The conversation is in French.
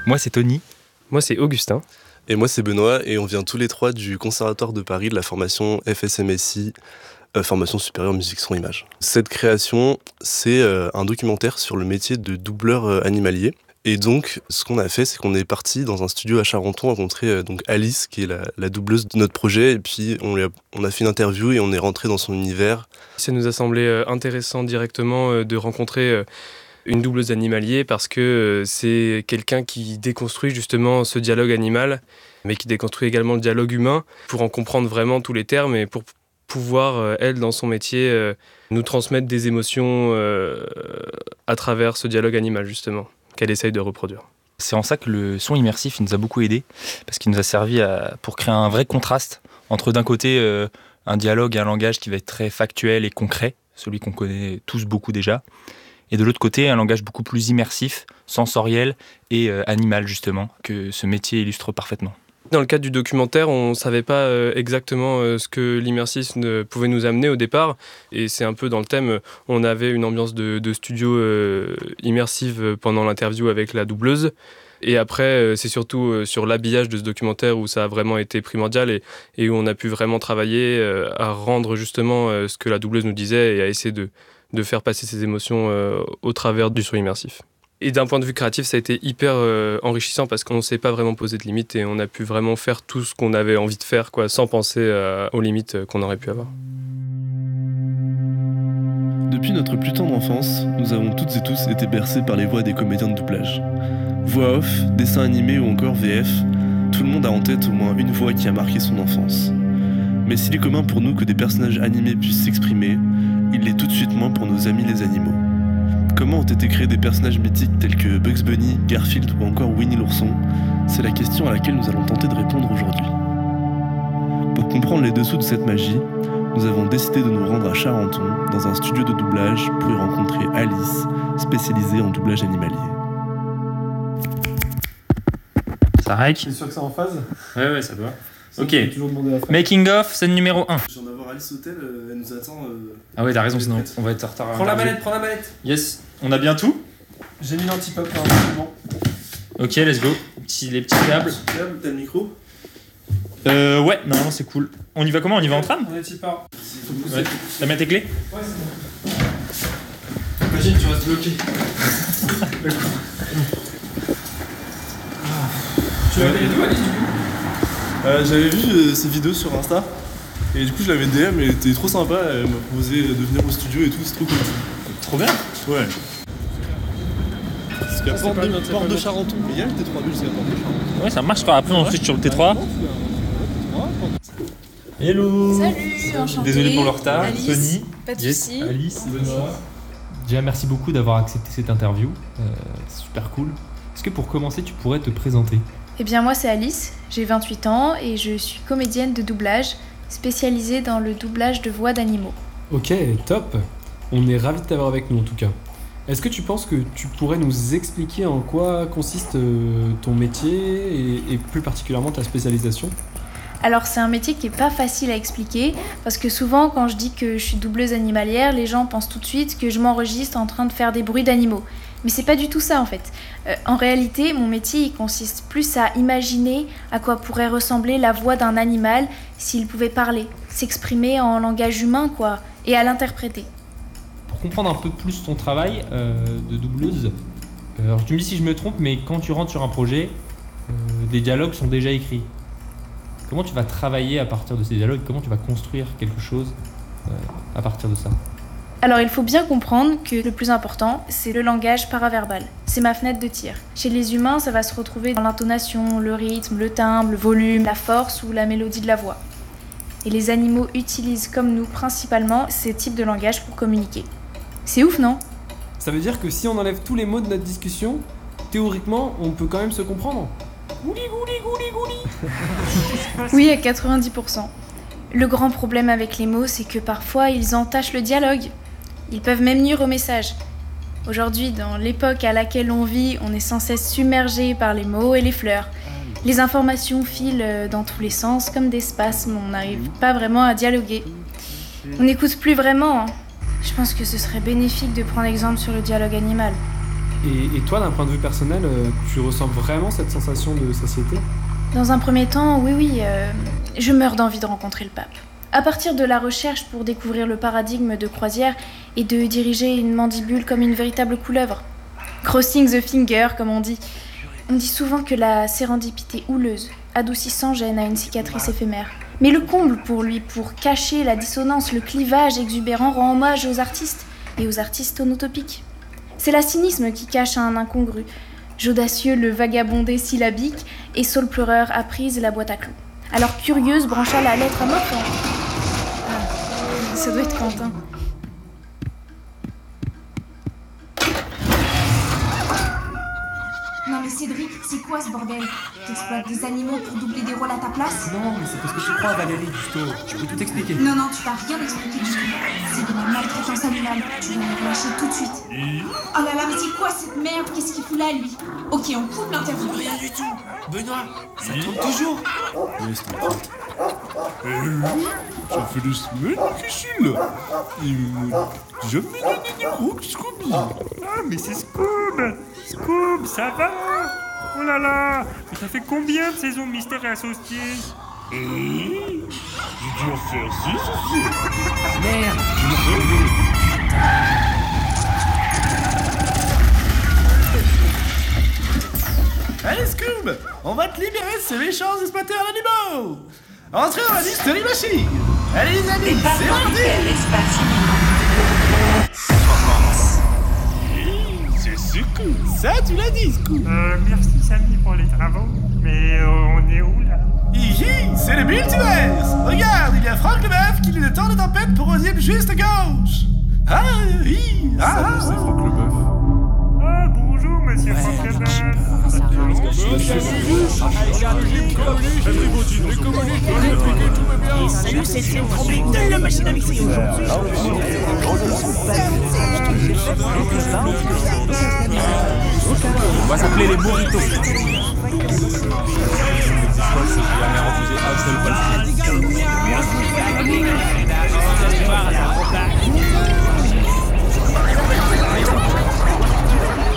Moi, c'est Tony. Moi, c'est Augustin. Et moi, c'est Benoît, et on vient tous les trois du Conservatoire de Paris de la formation FSMSI, formation supérieure musique son image. Cette création, c'est un documentaire sur le métier de doubleur animalier. Et donc, ce qu'on a fait, c'est qu'on est parti dans un studio à Charenton rencontrer donc Alice, qui est la doubleuse de notre projet. Et puis, on a fait une interview et on est rentré dans son univers. Ça nous a semblé intéressant directement de rencontrer une doubleuse animalier parce que c'est quelqu'un qui déconstruit justement ce dialogue animal, mais qui déconstruit également le dialogue humain pour en comprendre vraiment tous les termes et pour pouvoir, elle, dans son métier, nous transmettre des émotions à travers ce dialogue animal, justement, qu'elle essaye de reproduire. C'est en ça que le son immersif il nous a beaucoup aidé, parce qu'il nous a servi pour créer un vrai contraste entre d'un côté un dialogue et un langage qui va être très factuel et concret, celui qu'on connaît tous beaucoup déjà, et de l'autre côté un langage beaucoup plus immersif, sensoriel et animal justement, que ce métier illustre parfaitement. Dans le cadre du documentaire, on ne savait pas exactement ce que l'immersisme pouvait nous amener au départ. Et c'est un peu dans le thème, on avait une ambiance de studio immersive pendant l'interview avec la doubleuse. Et après, c'est surtout sur l'habillage de ce documentaire où ça a vraiment été primordial et où on a pu vraiment travailler à rendre justement ce que la doubleuse nous disait et à essayer de faire passer ses émotions au travers du son immersif. Et d'un point de vue créatif, ça a été hyper enrichissant parce qu'on ne s'est pas vraiment posé de limites et on a pu vraiment faire tout ce qu'on avait envie de faire, quoi, sans penser aux limites qu'on aurait pu avoir. Depuis notre plus tendre enfance, nous avons toutes et tous été bercés par les voix des comédiens de doublage. Voix off, dessins animés ou encore VF, tout le monde a en tête au moins une voix qui a marqué son enfance. Mais s'il est commun pour nous que des personnages animés puissent s'exprimer, il l'est tout de suite moins pour nos amis les animaux. Comment ont été créés des personnages mythiques tels que Bugs Bunny, Garfield ou encore Winnie l'ourson? C'est la question à laquelle nous allons tenter de répondre aujourd'hui. Pour comprendre les dessous de cette magie, nous avons décidé de nous rendre à Charenton, dans un studio de doublage, pour y rencontrer Alice, spécialisée en doublage animalier. Ça règle. T'es sûr que c'est en phase? Ouais, ça doit. Ça, Ok. tu peux toujours demander à la fin. Making of, scène numéro 1. Je viens d'avoir Alice Hotel, elle nous attend. Ah ouais, t'as raison, sinon on va être en retard. Prends la mallette. Yes, on a bien tout. J'ai mis l'anti-pop là, rapidement. Ok, let's go. Les petits câbles. T'as le micro? Ouais, normalement c'est cool. On y va comment? On y va en tram? On est y part. Ouais. T'as mis tes clés? Ouais, c'est bon. Imagine, tu restes bloqué. Tu l'avais d'où, Alice, du coup? J'avais vu ses vidéos sur Insta. Et du coup, je l'avais DM, elle était trop sympa. Elle m'a proposé de venir au studio et tout, c'est trop cool. Trop bien. Ouais. Jusqu'à Porte de Charenton. Mais il y a le T3 jusqu'à Porte de Charenton. Ouais, ça marche quand après on switch sur le T3. Hello. Salut, enchantée. Désolé pour le retard. Alice. Tony. Pas de Yes. soucis. Alice. Déjà, merci beaucoup d'avoir accepté cette interview. C'est super cool. Est-ce que pour commencer, tu pourrais te présenter? Eh bien, moi, c'est Alice. J'ai 28 ans et je suis comédienne de doublage, spécialisée dans le doublage de voix d'animaux. Ok, top. On est ravis de t'avoir avec nous en tout cas. Est-ce que tu penses que tu pourrais nous expliquer en quoi consiste ton métier et plus particulièrement ta spécialisation? Alors, c'est un métier qui est pas facile à expliquer parce que souvent, quand je dis que je suis doubleuse animalière, les gens pensent tout de suite que je m'enregistre en train de faire des bruits d'animaux. Mais c'est pas du tout ça en fait. En réalité, mon métier il consiste plus à imaginer à quoi pourrait ressembler la voix d'un animal s'il pouvait parler, s'exprimer en langage humain quoi, et à l'interpréter. Pour comprendre un peu plus ton travail de doubleuse, alors tu me dis si je me trompe, mais quand tu rentres sur un projet, des dialogues sont déjà écrits. Comment tu vas travailler à partir de ces dialogues? Comment tu vas construire quelque chose à partir de ça? Alors il faut bien comprendre que le plus important, c'est le langage paraverbal. C'est ma fenêtre de tir. Chez les humains, ça va se retrouver dans l'intonation, le rythme, le timbre, le volume, la force ou la mélodie de la voix. Et les animaux utilisent comme nous principalement ces types de langage pour communiquer. C'est ouf, non? Ça veut dire que si on enlève tous les mots de notre discussion, théoriquement, on peut quand même se comprendre. Gouli, gouli, gouli, gouli. Oui, à 90%. Le grand problème avec les mots, c'est que parfois, ils entachent le dialogue. Ils peuvent même nuire au message. Aujourd'hui, dans l'époque à laquelle on vit, on est sans cesse submergé par les mots et les fleurs. Les informations filent dans tous les sens comme des spasmes, on n'arrive pas vraiment à dialoguer. On n'écoute plus vraiment. Je pense que ce serait bénéfique de prendre exemple sur le dialogue animal. Et toi, d'un point de vue personnel, tu ressens vraiment cette sensation de satiété ? Dans un premier temps, oui, je meurs d'envie de rencontrer le pape. À partir de la recherche pour découvrir le paradigme de Croisière et de diriger une mandibule comme une véritable couleuvre. Crossing the finger, comme on dit. On dit souvent que la sérendipité houleuse adoucit sans gêne à une cicatrice éphémère. Mais le comble pour lui, pour cacher la dissonance, le clivage exubérant, rend hommage aux artistes et aux artistes onotopiques. C'est la cynisme qui cache un incongru. J'audacieux le vagabondé syllabique et Saul pleureur apprise la boîte à clous. Alors Curieuse brancha la lettre à mort. Ah, ça doit être Quentin. Non mais Cédric, c'est quoi ce bordel? T'exploites des animaux pour doubler des rôles à ta place? Non, mais c'est parce que tu crois à Valérie, Justo. Je peux tout expliquer. Non, tu vas rien expliquer du tout. C'est de la maltraitance animale. Tu vas me lâcher tout de suite. Oh là là, mais c'est quoi cette merde? Qu'est-ce qu'il fout là, lui? Ok, on coupe l'interview. Rien du tout. Benoît, ça tourne toujours. Laisse tranquille. Ça fait des semaines qu'il suis là. Il m'a jamais donné des gros Scooby. Ah, mais c'est Scoob! Scoob, ça va? Oh là là! Mais ça fait combien de saisons de Mystère et Associés? J'ai dû en faire 6 aussi. Merde. Allez Scoob, on va te libérer de ces méchants exploiteurs d'animaux. Entrez dans la Mystery Machine. Allez les amis, c'est parti. C'est cool. Ça, tu l'as dit, Scoob. Merci Samy pour les travaux, mais on est où là? Hihi, c'est le multiverse. Regarde, il y a Franck Leboeuf qui lit le temps de tempête pour Osiel juste à gauche. Ah, hi, ah, C'est Franck Leboeuf. Ah, bonjour monsieur Franck Leboeuf. Salut, c'est Franck de la machine à mixer aujourd'hui. On va s'appeler les burritos. La mère refusée,